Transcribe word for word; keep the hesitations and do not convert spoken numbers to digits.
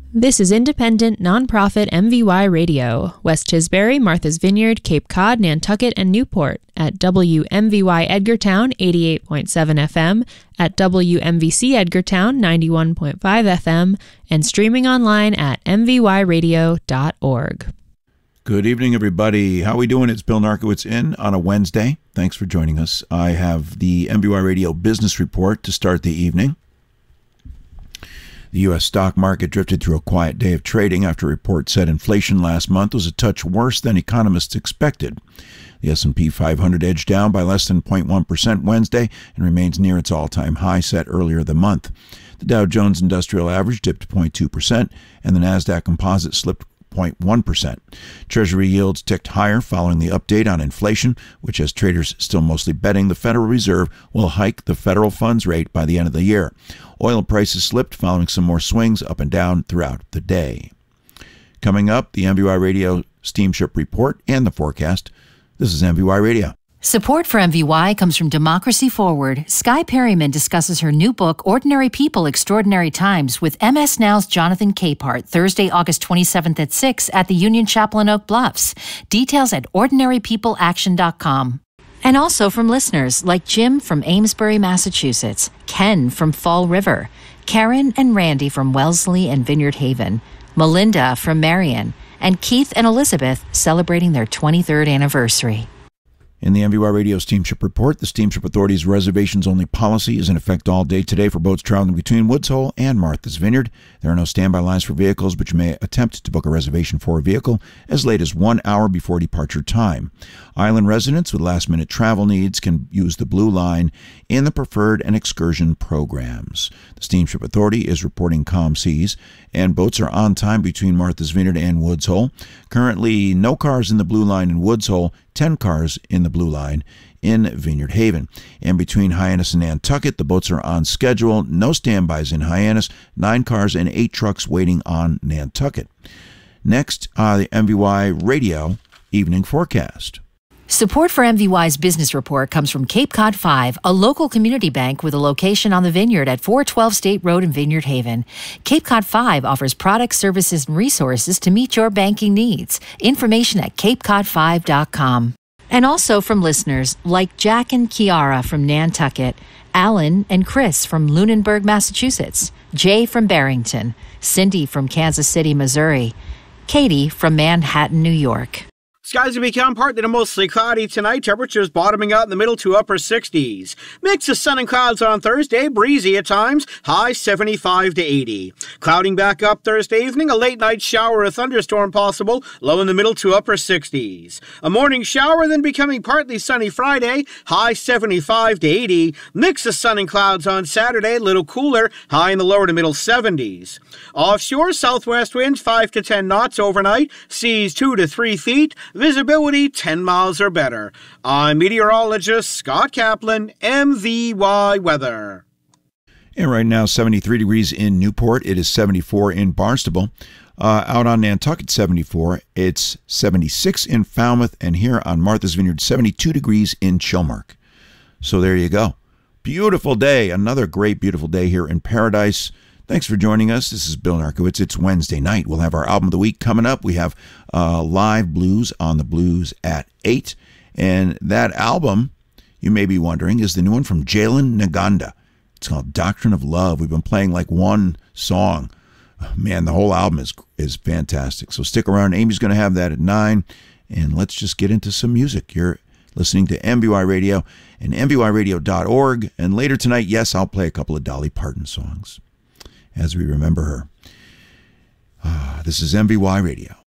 This is independent, nonprofit M V Y Radio, West Tisbury, Martha's Vineyard, Cape Cod, Nantucket, and Newport at W M V Y Edgartown eighty-eight point seven F M, at W M V C Edgartown ninety-one point five F M, and streaming online at m v y radio dot org. Good evening, everybody. How are we doing? It's Bill Narkowitz in on a Wednesday. Thanks for joining us. I have the M V Y Radio Business Report to start the evening. The U S stock market drifted through a quiet day of trading after a report said inflation last month was a touch worse than economists expected. The S and P five hundred edged down by less than zero point one percent Wednesday and remains near its all-time high set earlier the month. The Dow Jones Industrial Average dipped zero point two percent, and the Nasdaq Composite slipped zero point one percent. Treasury yields ticked higher following the update on inflation, which has traders still mostly betting the Federal Reserve will hike the federal funds rate by the end of the year. Oil prices slipped following some more swings up and down throughout the day. Coming up, the M V Y Radio Steamship Report and the forecast. This is M V Y Radio. Support for M V Y comes from Democracy Forward. Skye Perryman discusses her new book, Ordinary People, Extraordinary Times, with M S Now's Jonathan Capehart, Thursday, August twenty-seventh at six at the Union Chapel in Oak Bluffs. Details at ordinary people action dot com. And also from listeners like Jim from Amesbury, Massachusetts, Ken from Fall River, Karen and Randy from Wellesley and Vineyard Haven, Melinda from Marion, and Keith and Elizabeth celebrating their twenty-third anniversary. In the M V Y Radio Steamship Report, the Steamship Authority's reservations-only policy is in effect all day today for boats traveling between Woods Hole and Martha's Vineyard. There are no standby lines for vehicles, but you may attempt to book a reservation for a vehicle as late as one hour before departure time. Island residents with last-minute travel needs can use the Blue Line in the Preferred and Excursion programs. The Steamship Authority is reporting calm seas, and boats are on time between Martha's Vineyard and Woods Hole. Currently, no cars in the Blue Line in Woods Hole, ten cars in the Blue Line in Vineyard Haven. And between Hyannis and Nantucket, the boats are on schedule. No standbys in Hyannis, nine cars and eight trucks waiting on Nantucket. Next, uh, the M V Y Radio Evening Forecast. Support for M V Y's Business Report comes from Cape Cod five, a local community bank with a location on the Vineyard at four twelve State Road in Vineyard Haven. Cape Cod five offers products, services, and resources to meet your banking needs. Information at cape cod five dot com. And also from listeners like Jack and Kiara from Nantucket, Alan and Chris from Lunenburg, Massachusetts, Jay from Barrington, Cindy from Kansas City, Missouri, Katie from Manhattan, New York. Skies will become partly to mostly cloudy tonight. Temperatures bottoming out in the middle to upper sixties. Mix of sun and clouds on Thursday. Breezy at times. High seventy-five to eighty. Clouding back up Thursday evening. A late night shower or thunderstorm possible. Low in the middle to upper sixties. A morning shower then becoming partly sunny Friday. High seventy-five to eighty. Mix of sun and clouds on Saturday. A little cooler. High in the lower to middle seventies. Offshore southwest winds five to ten knots overnight. Seas two to three feet. Visibility ten miles or better. I'm meteorologist Scott Kaplan, M V Y Weather. And right now, seventy-three degrees in Newport. It is seventy-four in Barnstable. Uh, out on Nantucket, seventy-four. It's seventy-six in Falmouth. And here on Martha's Vineyard, seventy-two degrees in Chilmark. So there you go. Beautiful day. Another great, beautiful day here in Paradise. Thanks for joining us. This is Bill Narkowitz. It's Wednesday night. We'll have our album of the week coming up. We have uh, live blues on the blues at eight. And that album, you may be wondering, is the new one from Jalen Naganda. It's called Doctrine of Love. We've been playing like one song. Man, the whole album is, is fantastic. So stick around. Amy's going to have that at nine. And let's just get into some music. You're listening to M V Y Radio and m v y radio dot org. And later tonight, yes, I'll play a couple of Dolly Parton songs as we remember her. Ah, this is M V Y Radio.